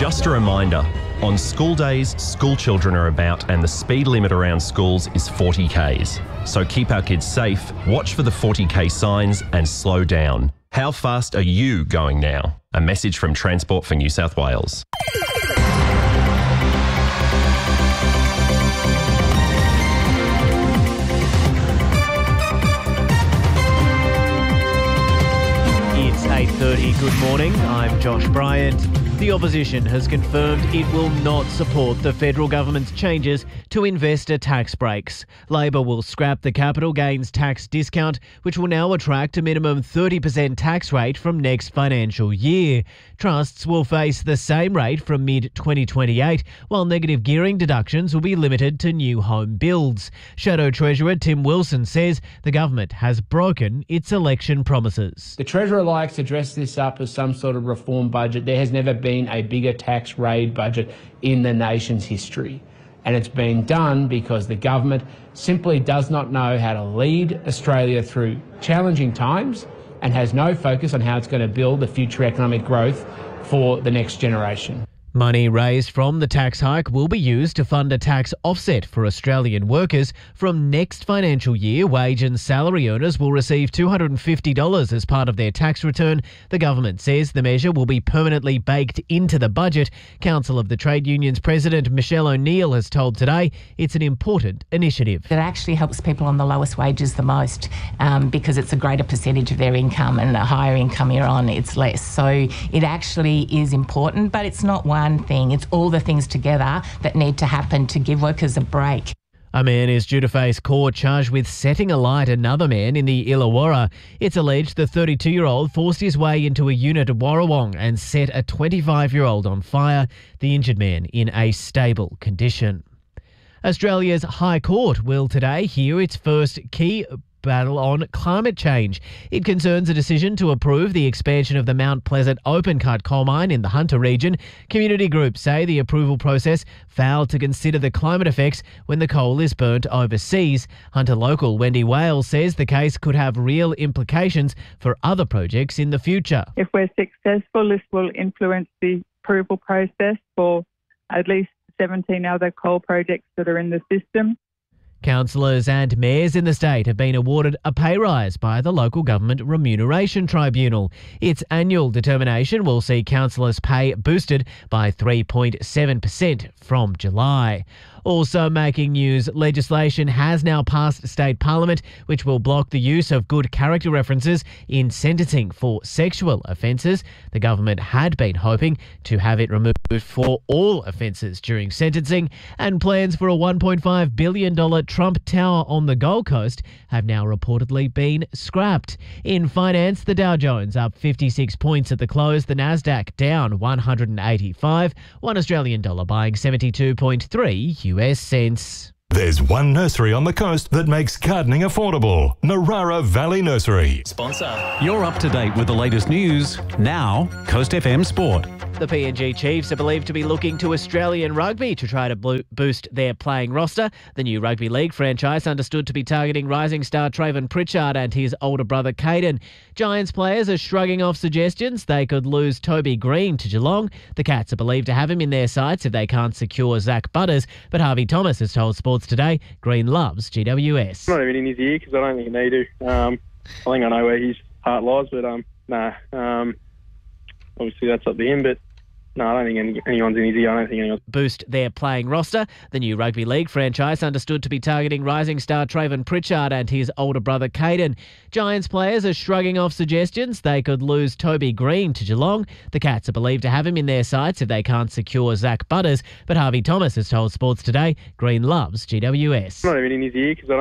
Just a reminder, on school days, school children are about and the speed limit around schools is 40 k's. So keep our kids safe, watch for the 40k signs and slow down. How fast are you going now? A message from Transport for New South Wales. It's 8:30. Good morning. I'm Josh Bryant. The opposition has confirmed it will not support the federal government's changes to investor tax breaks. Labor will scrap the capital gains tax discount, which will now attract a minimum 30% tax rate from next financial year. Trusts will face the same rate from mid-2028, while negative gearing deductions will be limited to new home builds. Shadow Treasurer Tim Wilson says the government has broken its election promises. The Treasurer likes to dress this up as some sort of reform budget. There has never been a bigger tax raid budget in the nation's history. And it's been done because the government simply does not know how to lead Australia through challenging times and has no focus on how it's going to build the future economic growth for the next generation. Money raised from the tax hike will be used to fund a tax offset for Australian workers. From next financial year, wage and salary earners will receive $250 as part of their tax return. The government says the measure will be permanently baked into the budget. Council of the Trade Union's President Michelle O'Neill has told Today it's an important initiative. It actually helps people on the lowest wages the most because it's a greater percentage of their income, and a higher income you're on, it's less. So it actually is important, but it's not one thing. It's all the things together that need to happen to give workers a break. A man is due to face court charged with setting alight another man in the Illawarra. It's alleged the 32-year-old forced his way into a unit at Warrawong and set a 25-year-old on fire, the injured man in a stable condition. Australia's High Court will today hear its first key battle on climate change. It concerns a decision to approve the expansion of the Mount Pleasant open-cut coal mine in the Hunter region. Community groups say the approval process failed to consider the climate effects when the coal is burnt overseas. Hunter local Wendy Wales says the case could have real implications for other projects in the future. If we're successful, this will influence the approval process for at least 17 other coal projects that are in the system. Councillors and mayors in the state have been awarded a pay rise by the Local Government Remuneration Tribunal. Its annual determination will see councillors' pay boosted by 3.7% from July. Also making news, legislation has now passed state parliament which will block the use of good character references in sentencing for sexual offences. The government had been hoping to have it removed for all offences during sentencing, and plans for a $1.5 billion Trump Tower on the Gold Coast have now reportedly been scrapped. In finance, the Dow Jones up 56 points at the close, the Nasdaq down 185, $1 Australian dollar buying 72.3 US cents. There's one nursery on the coast that makes gardening affordable. Narara Valley Nursery. Sponsor. You're up to date with the latest news. Now, Coast FM Sport. The PNG Chiefs are believed to be looking to Australian rugby to try to boost their playing roster. The new rugby league franchise understood to be targeting rising star Trayvon Pritchard and his older brother Caden. Giants players are shrugging off suggestions they could lose Toby Green to Geelong. The Cats are believed to have him in their sights if they can't secure Zach Butters, but Harvey Thomas has told Sports Today Green loves GWS. Not even in his ear because I don't think I need to. I think I know where his heart lies, but obviously that's up to him, but no, I don't think anyone's in his ear. I don't think anyone's... Boost their playing roster. The new rugby league franchise understood to be targeting rising star Trayvon Pritchard and his older brother Caden. Giants players are shrugging off suggestions they could lose Toby Green to Geelong. The Cats are believed to have him in their sights if they can't secure Zach Butters, but Harvey Thomas has told Sports Today Green loves GWS. Not even in his ear because I